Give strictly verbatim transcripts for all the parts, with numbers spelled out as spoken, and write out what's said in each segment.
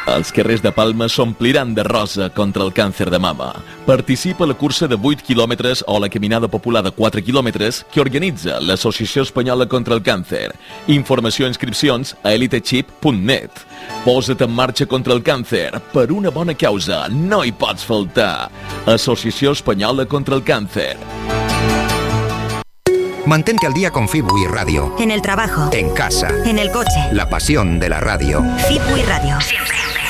Els carrers de Palma s'ompliran de rosa contra el càncer de mama. Participa a la cursa de vuit quilòmetres o la caminada popular de quatre quilòmetres que organitza l'Associació Espanyola contra el Càncer. Informació i inscripcions a elitechip punt net. Posa't en marxa contra el càncer per una bona causa. No hi pots faltar. Associació Espanyola contra el Càncer. Mantente al día con FIBUI Radio. En el trabajo. En casa. En el coche. La pasión de la radio. FIBUI Radio. Siempre.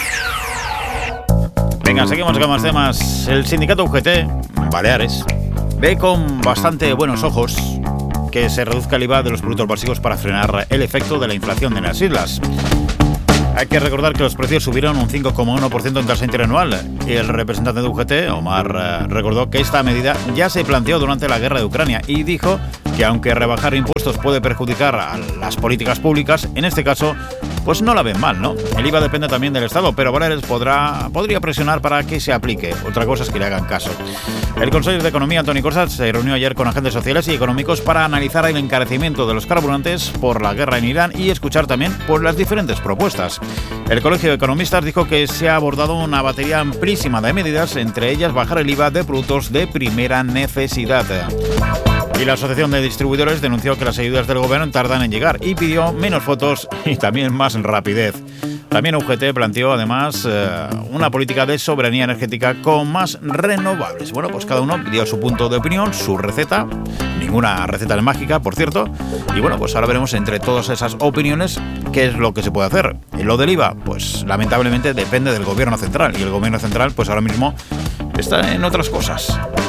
Venga, seguimos con más temas. El sindicato U G T, Baleares, ve con bastante buenos ojos que se reduzca el I V A de los productos básicos para frenar el efecto de la inflación en las islas. Hay que recordar que los precios subieron un cinco coma uno por ciento en tasa interanual y el representante de U G T, Omar, eh, recordó que esta medida ya se planteó durante la guerra de Ucrania y dijo que aunque rebajar impuestos puede perjudicar a las políticas públicas, en este caso pues no la ven mal, ¿no? El I V A depende también del Estado, pero Baleares podrá, podría presionar para que se aplique. Otra cosa es que le hagan caso. El consejero de Economía, Antoni Corsats, se reunió ayer con agentes sociales y económicos para analizar el encarecimiento de los carburantes por la guerra en Irán y escuchar también por las diferentes propuestas. El Colegio de Economistas dijo que se ha abordado una batería amplísima de medidas, entre ellas bajar el I V A de productos de primera necesidad. Y la Asociación de Distribuidores denunció que las ayudas del gobierno tardan en llegar y pidió menos fotos y también más rapidez. También U G T planteó además eh, una política de soberanía energética con más renovables. Bueno, pues cada uno dio su punto de opinión, su receta. Ninguna receta es mágica, por cierto. Y bueno, pues ahora veremos entre todas esas opiniones qué es lo que se puede hacer. Y lo del I V A, pues lamentablemente depende del gobierno central. Y el gobierno central, pues ahora mismo está en otras cosas.